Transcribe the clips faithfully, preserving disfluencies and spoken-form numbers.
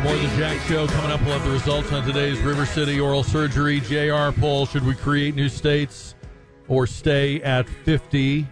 More of the Jack Show coming up. We'll have the results on today's River City oral surgery J R poll. Should we create new states or stay at fifty?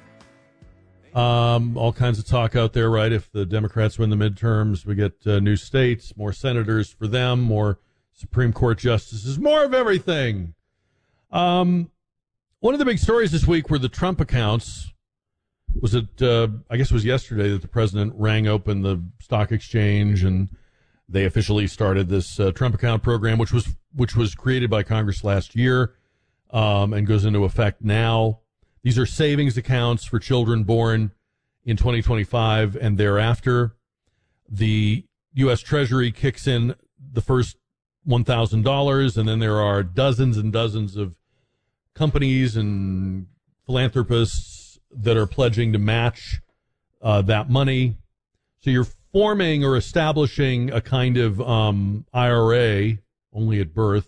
Um, all kinds of talk out there, right? If the Democrats win the midterms, we get uh, new states, more senators for them, more Supreme Court justices, more of everything. Um, one of the big stories this week were the Trump accounts. Was it, uh, I guess it was yesterday that the president rang open the stock exchange and they officially started this uh, Trump account program, which was which was created by Congress last year um, and goes into effect now. These are savings accounts for children born in twenty twenty-five and thereafter. The U S. Treasury kicks in the first one thousand dollars, and then there are dozens and dozens of companies and philanthropists that are pledging to match uh, that money. So you're forming or establishing a kind of um, I R A, only at birth.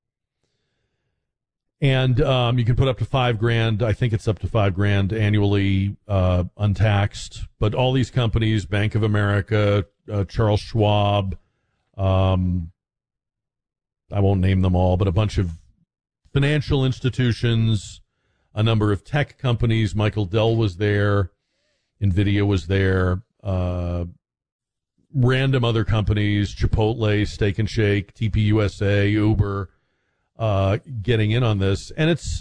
And um, you can put up to five grand. I think it's up to five grand annually, uh, untaxed. But all these companies, Bank of America, uh, Charles Schwab, um, I won't name them all, but a bunch of financial institutions, a number of tech companies. Michael Dell was there. NVIDIA was there. Uh, random other companies, Chipotle, Steak and Shake, T P U S A, Uber, uh, getting in on this. And it's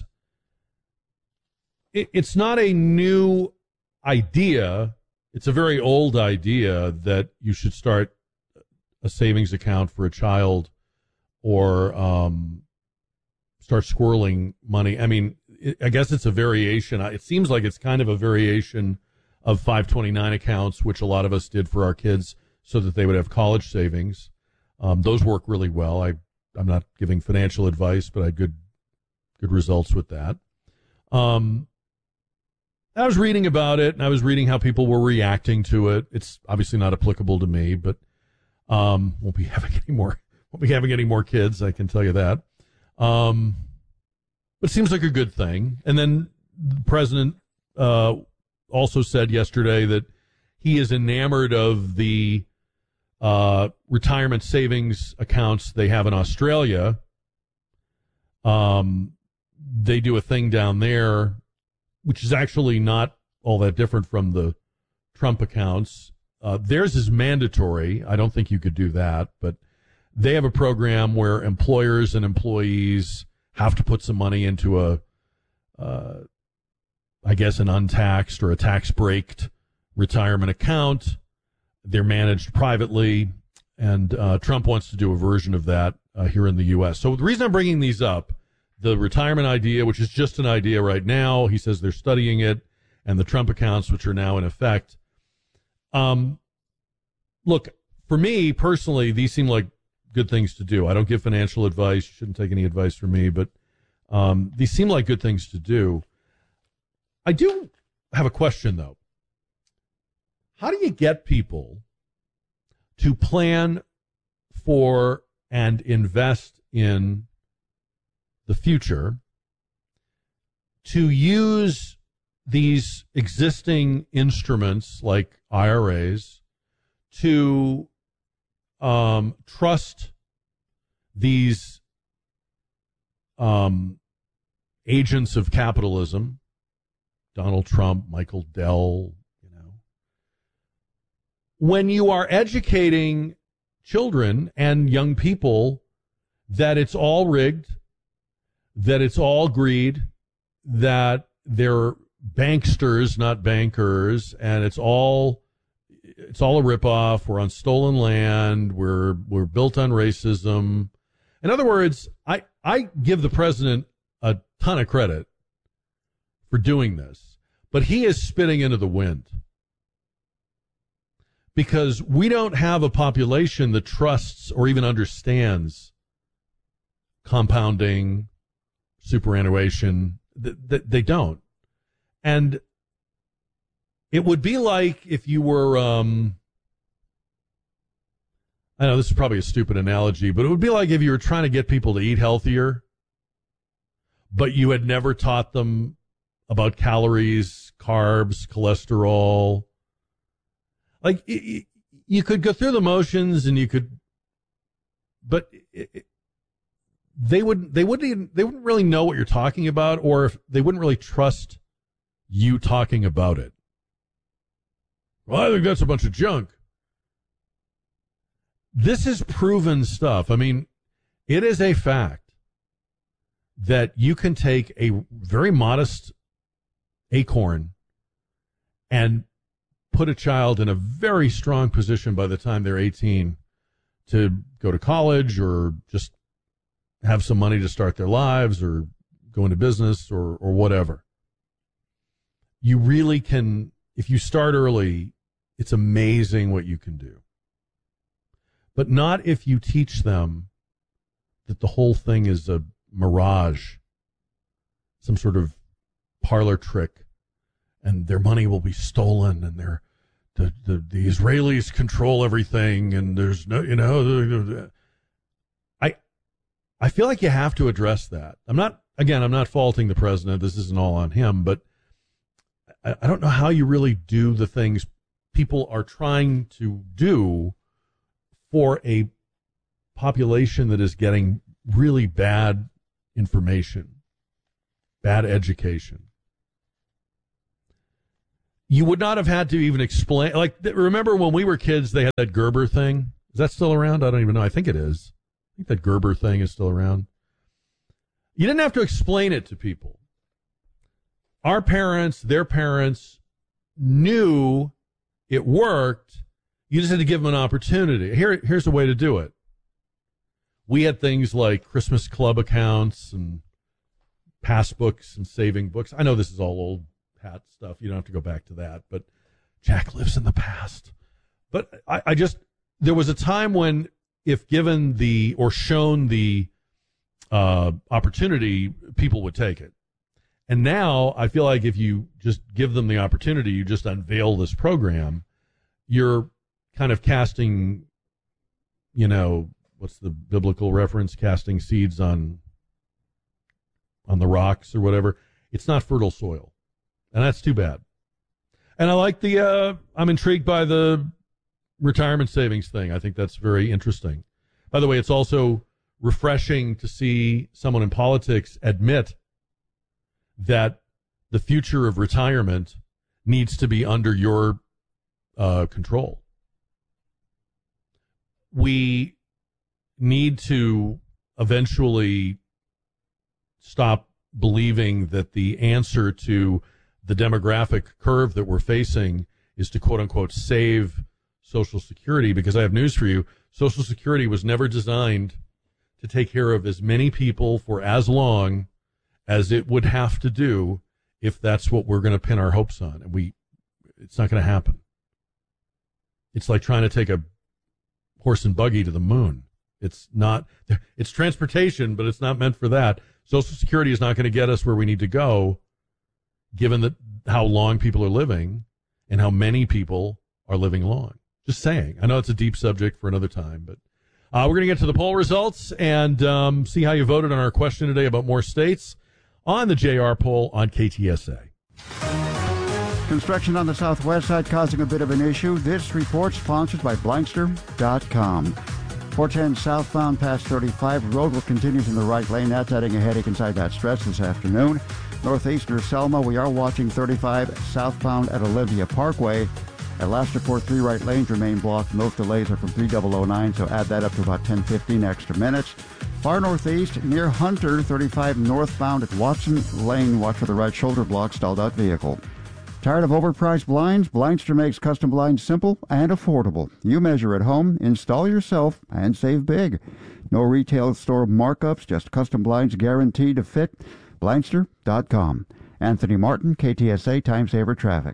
it, it's not a new idea. It's a very old idea that you should start a savings account for a child or um, start squirreling money. I mean, it, I guess it's a variation. It seems like it's kind of a variation of five twenty-nine accounts, which a lot of us did for our kids so that they would have college savings. Um, those work really well. I, I'm not giving financial advice, but I had good, good results with that. Um, I was reading about it, and I was reading how people were reacting to it. It's obviously not applicable to me, but um, won't be having any more. Won't be having any more kids. I can tell you that. Um, but it seems like a good thing. And then the president uh, also said yesterday that he is enamored of the uh, retirement savings accounts they have in Australia. Um, they do a thing down there, which is actually not all that different from the Trump accounts. Uh, theirs is mandatory. I don't think you could do that, but they have a program where employers and employees have to put some money into a, uh, I guess, an untaxed or a tax-braked retirement account. They're managed privately, and uh, Trump wants to do a version of that uh, here in the U S. So the reason I'm bringing these up, the retirement idea, which is just an idea right now, he says they're studying it, and the Trump accounts, which are now in effect. Um, look, for me personally, these seem like good things to do. I don't give financial advice. You shouldn't take any advice from me, but um, these seem like good things to do. I do have a question, though. How do you get people to plan for and invest in the future, to use these existing instruments like I R As to um, trust these um, agents of capitalism, Donald Trump, Michael Dell, you know, when you are educating children and young people that it's all rigged, that it's all greed, that they're banksters, not bankers, and it's all it's all a ripoff. We're on stolen land. We're we're built on racism. In other words, I, I give the president a ton of credit for doing this, but he is spitting into the wind because we don't have a population that trusts or even understands compounding, superannuation. They don't. And it would be like if you were, um, I know this is probably a stupid analogy, but it would be like if you were trying to get people to eat healthier, but you had never taught them about calories, carbs, cholesterol. Like, you could go through the motions and you could but it, it, they wouldn't, they wouldn't even, they wouldn't really know what you're talking about, or if they wouldn't really trust you talking about it. Well, I think that's a bunch of junk. This is proven stuff. I mean, it is a fact that you can take a very modest acorn and put a child in a very strong position by the time they're eighteen to go to college or just have some money to start their lives or go into business or, or whatever. You really can, if you start early, it's amazing what you can do. But not if you teach them that the whole thing is a mirage, some sort of parlor trick, and their money will be stolen, and they're, the, the, the Israelis control everything, and there's no, you know, I, I feel like you have to address that. I'm not, again, I'm not faulting the president. This isn't all on him, but I, I don't know how you really do the things people are trying to do for a population that is getting really bad information, bad education. You would not have had to even explain, like, remember when we were kids, they had that Gerber thing? Is that still around? I don't even know. I think it is. I think that Gerber thing is still around. You didn't have to explain it to people. Our parents, their parents, knew it worked. You just had to give them an opportunity. Here, here's a way to do it. We had things like Christmas club accounts and passbooks and saving books. I know this is all old hat stuff. You don't have to go back to that, but Jack lives in the past. But I, I just, there was a time when if given the, or shown the uh, opportunity, people would take it. And now I feel like if you just give them the opportunity, you just unveil this program, you're kind of casting, you know, what's the biblical reference? Casting seeds on on the rocks or whatever. It's not fertile soil. And that's too bad. And I like the, uh, I'm intrigued by the retirement savings thing. I think that's very interesting. By the way, it's also refreshing to see someone in politics admit that the future of retirement needs to be under your uh, control. We need to eventually stop believing that the answer to the demographic curve that we're facing is to, quote unquote, save Social Security, because I have news for you. Social Security was never designed to take care of as many people for as long as it would have to do if that's what we're going to pin our hopes on. And we, it's not going to happen. It's like trying to take a horse and buggy to the moon. It's not, it's transportation, but it's not meant for that. Social Security is not going to get us where we need to go, given that how long people are living and how many people are living long. Just saying. I know it's a deep subject for another time, but uh, we're going to get to the poll results and um, see how you voted on our question today about more states on the J R poll on K T S A. Construction on the southwest side causing a bit of an issue. This report sponsored by Blankster dot com. four ten southbound past thirty-five. Road will continue from the right lane. That's adding a headache inside that stretch this afternoon. Northeast near Selma, we are watching thirty-five southbound at Olympia Parkway. At last report, three right lanes remain blocked. And those delays are from three thousand nine, so add that up to about ten fifteen extra minutes. Far northeast near Hunter, thirty-five northbound at Watson Lane. Watch for the right shoulder block, stalled out vehicle. Tired of overpriced blinds? Blindster makes custom blinds simple and affordable. You measure at home, install yourself, and save big. No retail store markups, just custom blinds guaranteed to fit. Blankster dot com. Anthony Martin, K T S A Time Saver Traffic.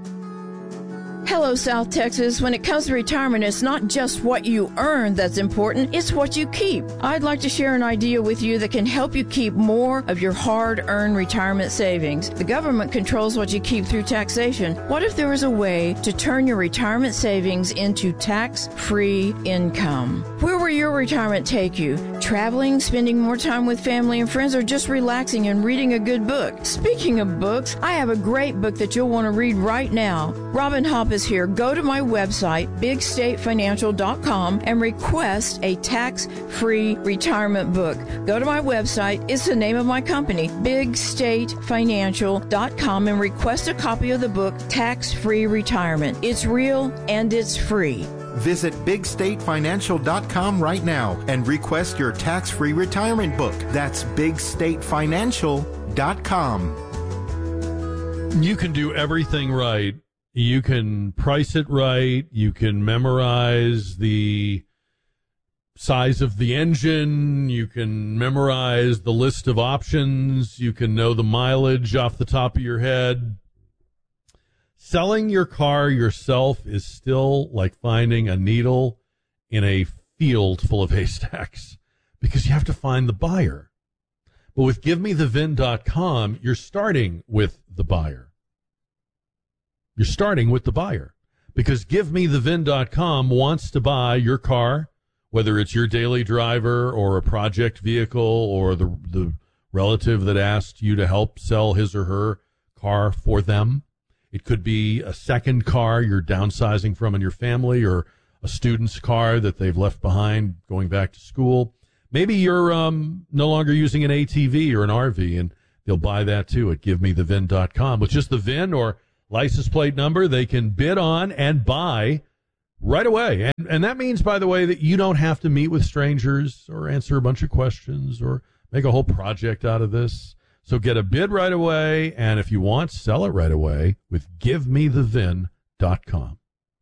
Hello, South Texas. When it comes to retirement, it's not just what you earn that's important, it's what you keep. I'd like to share an idea with you that can help you keep more of your hard-earned retirement savings. The government controls what you keep through taxation. What if there was a way to turn your retirement savings into tax-free income? Where would will your retirement take you? Traveling, spending more time with family and friends, or just relaxing and reading a good book? Speaking of books, I have a great book that you'll want to read right now. Robin Hopp is here. Go to my website, big state financial dot com, and request a tax-free retirement book. Go to my website. It's the name of my company, big state financial dot com, and request a copy of the book, Tax-Free Retirement. It's real and it's free. Visit big state financial dot com right now and request your tax-free retirement book. That's big state financial dot com. You can do everything right. You can price it right. You can memorize the size of the engine. You can memorize the list of options. You can know the mileage off the top of your head. Selling your car yourself is still like finding a needle in a field full of haystacks because you have to find the buyer. But with give me the V I N dot com, you're starting with the buyer. You're starting with the buyer because give me the V I N dot com wants to buy your car, whether it's your daily driver or a project vehicle or the the relative that asked you to help sell his or her car for them. It could be a second car you're downsizing from in your family, or a student's car that they've left behind going back to school. Maybe you're um, no longer using an A T V or an R V, and they'll buy that too at give me the V I N dot com. With just the V I N or license plate number, they can bid on and buy right away. And, and that means, by the way, that you don't have to meet with strangers or answer a bunch of questions or make a whole project out of this. So get a bid right away, and if you want, sell it right away with give me the V I N dot com.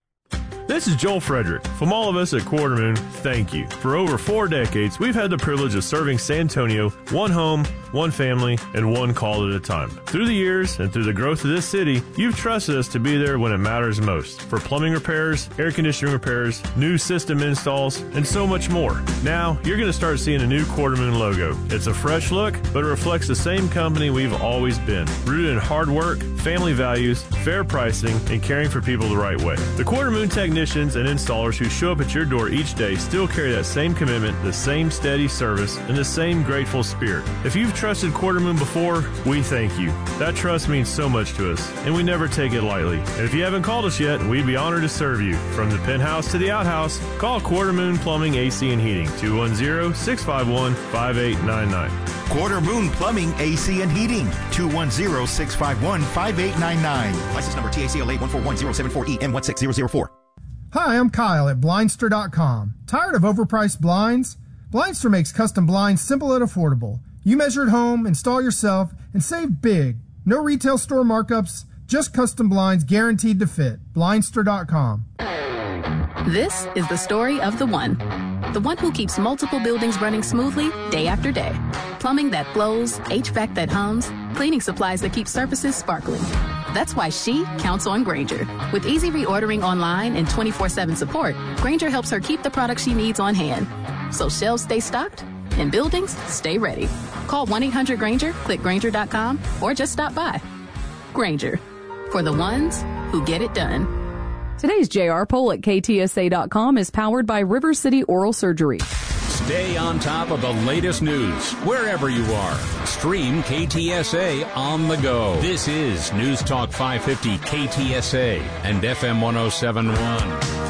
This is Joel Frederick. From all of us at Quartermoon, thank you. For over four decades, we've had the privilege of serving San Antonio one home, one family, and one call at a time. Through the years and through the growth of this city, you've trusted us to be there when it matters most. For plumbing repairs, air conditioning repairs, new system installs, and so much more. Now, you're going to start seeing a new Quartermoon logo. It's a fresh look, but it reflects the same company we've always been. Rooted in hard work, family values, fair pricing, and caring for people the right way. The Quartermoon technicians and installers who show up at your door each day still carry that same commitment, the same steady service, and the same grateful spirit. If you've trusted Quartermoon before, we thank you. That trust means so much to us, and we never take it lightly. And if you haven't called us yet, we'd be honored to serve you. From the penthouse to the outhouse, call Quartermoon Plumbing, A C, and Heating, two one zero, six five one, five eight nine nine. Quartermoon Plumbing, A C, and Heating, two one zero, six five one, five eight nine nine. License number T A C L A one four one zero seven four E M one six zero zero four. Hi, I'm Kyle at Blindster dot com. Tired of overpriced blinds? Blindster makes custom blinds simple and affordable. You measure at home, install yourself, and save big. No retail store markups, just custom blinds guaranteed to fit. Blindster dot com. This is the story of the one. The one who keeps multiple buildings running smoothly day after day. Plumbing that flows, H V A C that hums, cleaning supplies that keep surfaces sparkling. That's why she counts on Grainger. With easy reordering online and twenty-four seven support, Grainger helps her keep the products she needs on hand. So shelves stay stocked and buildings stay ready. Call one eight hundred Grainger, click Grainger dot com, or just stop by. Grainger, for the ones who get it done. Today's J R poll at K T S A dot com is powered by River City Oral Surgery. Stay on top of the latest news wherever you are. Stream K T S A on the go. This is News Talk five fifty K T S A and F M one oh seven point one.